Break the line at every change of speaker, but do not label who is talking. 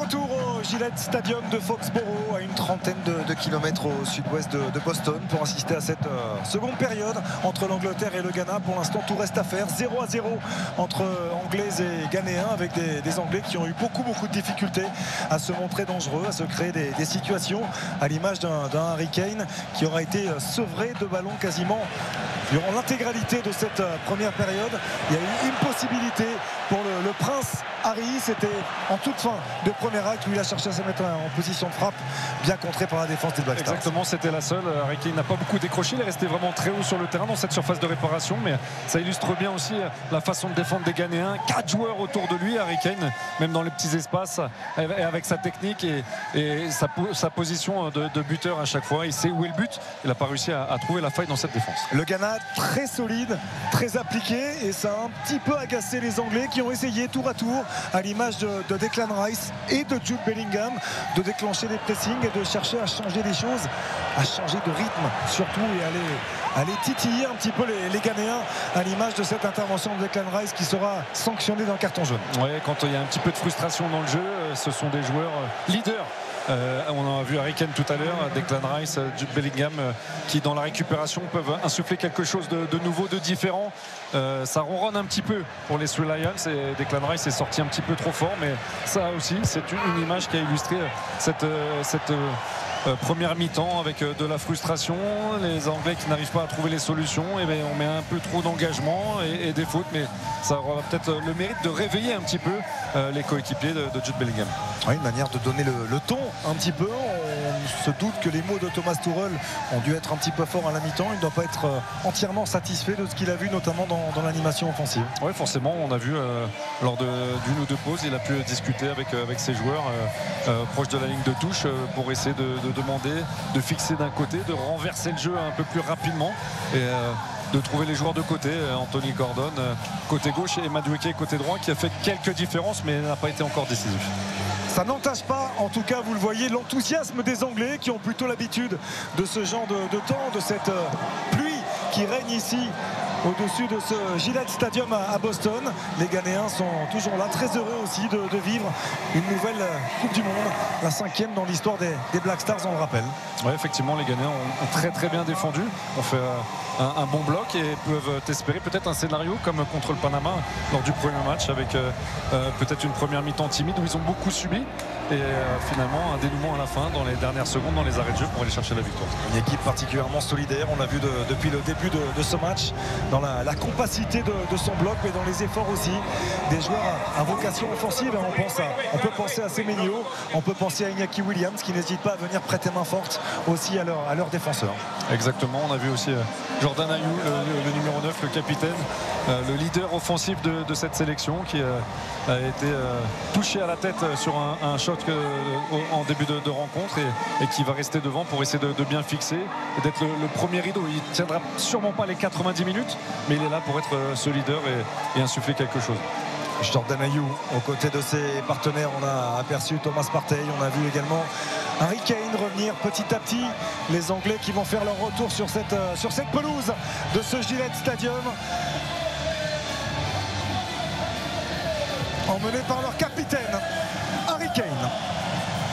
retour au Gillette Stadium de Foxborough, à une trentaine de kilomètres au sud-ouest de Boston, pour assister à cette seconde période entre l'Angleterre et le Ghana. Pour l'instant, tout reste à faire. 0-0 entre Anglais et Ghanéens, avec des Anglais qui ont eu beaucoup de difficultés à se montrer dangereux, à se créer des situations, à l'image d'un Harry Kane qui aura été sevré de ballons quasiment durant l'intégralité de cette première période. Il y a eu une possibilité pour le Prince Harry, c'était en toute fin de premier acte où il a cherché à se mettre en position de frappe, bien contré par la défense des Black Stars.
Exactement, c'était la seule. Harry Kane n'a pas beaucoup décroché, il est resté vraiment très haut sur le terrain dans cette surface de réparation, mais ça illustre bien aussi la façon de défendre des Ghanéens. 4 joueurs autour de lui, Harry Kane, même dans les petits espaces, et avec sa technique et sa position de buteur à chaque fois. Il sait où est le but, il n'a pas réussi à trouver la faille dans cette défense.
Le Ghana très solide, très appliqué, et ça a un petit peu agacé les Anglais qui ont essayé tour à tour, à l'image de Declan Rice et de Jude Bellingham, de déclencher des pressings et de chercher à changer des choses, à changer de rythme surtout, et aller titiller un petit peu les Ghanéens, à l'image de cette intervention de Declan Rice qui sera sanctionnée d'un carton jaune.
Ouais, quand il y a un petit peu de frustration dans le jeu, ce sont des joueurs leaders. On a vu Harry Kane tout à l'heure, Declan Rice, Jude Bellingham, qui dans la récupération peuvent insuffler quelque chose de nouveau, de différent. Ça ronronne un petit peu pour les Three Lions, et Declan Rice est sorti un petit peu trop fort, mais ça aussi c'est une image qui a illustré cette première mi-temps, avec de la frustration, les Anglais qui n'arrivent pas à trouver les solutions, et bien on met un peu trop d'engagement et des fautes, mais ça aura peut-être le mérite de réveiller un petit peu les coéquipiers de Jude Bellingham.
Oui, une manière de donner le ton un petit peu. On se doute que les mots de Thomas Tuchel ont dû être un petit peu forts à la mi-temps. Il ne doit pas être entièrement satisfait de ce qu'il a vu, notamment dans l'animation offensive.
Oui, forcément, on a vu lors d'une ou deux pauses, il a pu discuter avec ses joueurs proches de la ligne de touche, pour essayer de demander, de fixer d'un côté, de renverser le jeu un peu plus rapidement, et de trouver les joueurs de côté. Anthony Gordon côté gauche et Madueke côté droit, qui a fait quelques différences mais n'a pas été encore décisif.
Ça n'entache pas, en tout cas vous le voyez, l'enthousiasme des Anglais, qui ont plutôt l'habitude de ce genre de temps, de cette pluie qui règne ici au-dessus de ce Gillette Stadium à Boston. Les Ghanéens sont toujours là, très heureux aussi de vivre une nouvelle Coupe du Monde, la 5e dans l'histoire des Black Stars, on le rappelle.
Oui, effectivement, les Ghanéens ont très bien défendu, ont fait un bon bloc, et peuvent espérer peut-être un scénario comme contre le Panama lors du premier match, avec peut-être une première mi-temps timide où ils ont beaucoup subi, et finalement un dénouement à la fin, dans les dernières secondes, dans les arrêts de jeu, pour aller chercher la victoire.
Une équipe particulièrement solidaire, on l'a vu depuis le début de ce match, dans la compacité de son bloc, mais dans les efforts aussi des joueurs à vocation offensive. On peut penser à Semenyo, on peut penser à Iñaki Williams, qui n'hésite pas à venir prêter main forte aussi à leurs défenseurs.
Exactement, on a vu aussi Jordan Ayew, le numéro 9, le capitaine, le leader offensif de cette sélection, qui a été touché à la tête sur un shot en début de rencontre, et qui va rester devant pour essayer de bien fixer et d'être le premier rideau. Il ne tiendra sûrement pas les 90 minutes, mais il est là pour être ce leader et insuffler quelque chose.
Jordan Ayew aux côtés de ses partenaires. On a aperçu Thomas Partey, on a vu également Harry Kane revenir petit à petit. Les Anglais qui vont faire leur retour sur cette pelouse de ce Gillette Stadium, emmenés par leur capitaine